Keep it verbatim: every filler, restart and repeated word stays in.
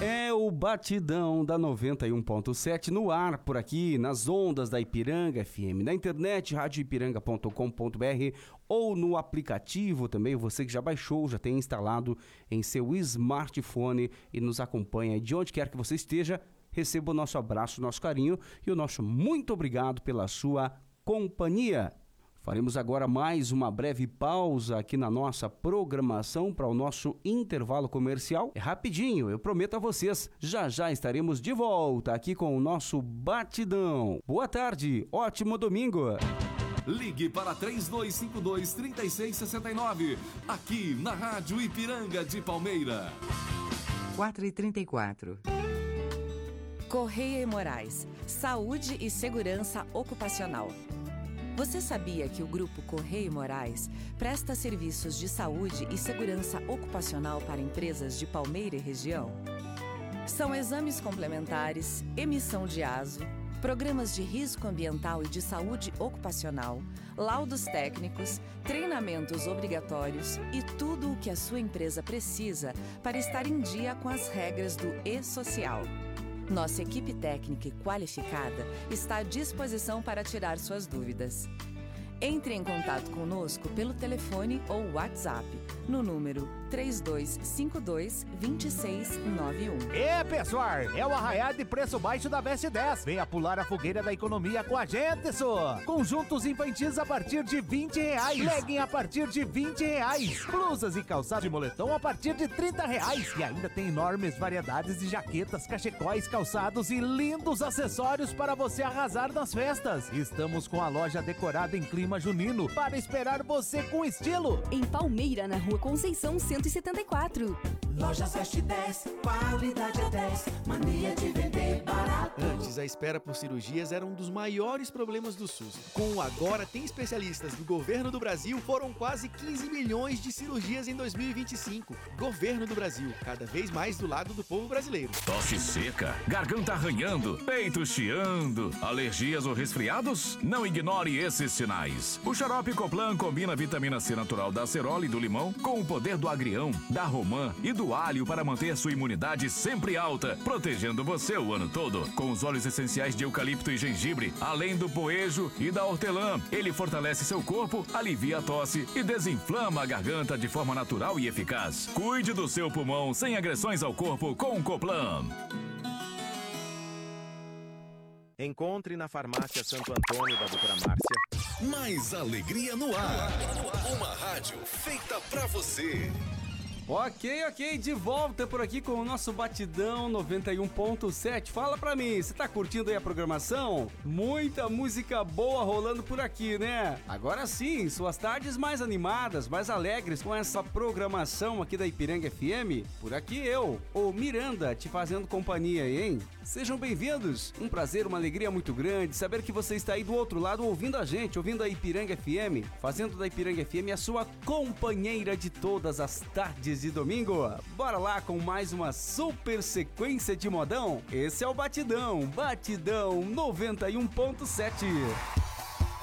É o batidão da noventa e um ponto sete no ar por aqui, nas ondas da Ipiranga F M, na internet, rádio ipiranga ponto com ponto b r ou no aplicativo também, você que já baixou, já tem instalado em seu smartphone e nos acompanha de onde quer que você esteja. Receba o nosso abraço, o nosso carinho e o nosso muito obrigado pela sua companhia. Faremos agora mais uma breve pausa aqui na nossa programação para o nosso intervalo comercial. É rapidinho, eu prometo a vocês, já já estaremos de volta aqui com o nosso Batidão. Boa tarde, ótimo domingo. Ligue para três dois cinco dois, três seis seis nove, aqui na Rádio Ipiranga de Palmeira. quatro e trinta e quatro. Correia e Moraes, Saúde e Segurança Ocupacional. Você sabia que o Grupo Correia e Moraes presta serviços de saúde e segurança ocupacional para empresas de Palmeira e região? São exames complementares, emissão de ASO, programas de risco ambiental e de saúde ocupacional, laudos técnicos, treinamentos obrigatórios e tudo o que a sua empresa precisa para estar em dia com as regras do E-Social. Nossa equipe técnica e qualificada está à disposição para tirar suas dúvidas. Entre em contato conosco pelo telefone ou WhatsApp no número três dois cinco dois, dois seis nove um. É, pessoal, é o arraial de preço baixo da Best dez. Venha pular a fogueira da economia com a gente, só. Conjuntos infantis a partir de vinte reais. Legging a partir de vinte reais. Blusas e calçado de moletom a partir de trinta reais. E ainda tem enormes variedades de jaquetas, cachecóis, calçados e lindos acessórios para você arrasar nas festas. Estamos com a loja decorada em clima junino para esperar você com estilo. Em Palmeira, na Rua Conceição cento e setenta e quatro. Lojas Best dez, qualidade é dez, mania de vender barato. Antes, a espera por cirurgias era um dos maiores problemas do SUS. Com o Agora Tem Especialistas do Governo do Brasil, foram quase quinze milhões de cirurgias em dois mil e vinte e cinco. Governo do Brasil, cada vez mais do lado do povo brasileiro. Tosse seca, garganta arranhando, peito chiando, alergias ou resfriados? Não ignore esses sinais. O xarope Coplan combina a vitamina C natural da acerola e do limão com o poder do agrião, da romã e do alho para manter sua imunidade sempre alta, protegendo você o ano todo. Com os óleos essenciais de eucalipto e gengibre, além do poejo e da hortelã, ele fortalece seu corpo, alivia a tosse e desinflama a garganta de forma natural e eficaz. Cuide do seu pulmão sem agressões ao corpo com o Coplan. Encontre na farmácia Santo Antônio da doutora Márcia. Mais alegria no ar. Uma rádio feita pra você. Ok, ok, de volta por aqui com o nosso Batidão noventa e um ponto sete. Fala pra mim, você tá curtindo aí a programação? Muita música boa rolando por aqui, né? Agora sim, suas tardes mais animadas, mais alegres com essa programação aqui da Ipiranga F M. Por aqui eu, o Miranda, te fazendo companhia aí, hein? Sejam bem-vindos, um prazer, uma alegria muito grande saber que você está aí do outro lado ouvindo a gente, ouvindo a Ipiranga F M, fazendo da Ipiranga F M a sua companheira de todas as tardes de domingo. Bora lá com mais uma super sequência de modão? Esse é o Batidão, Batidão noventa e um ponto sete.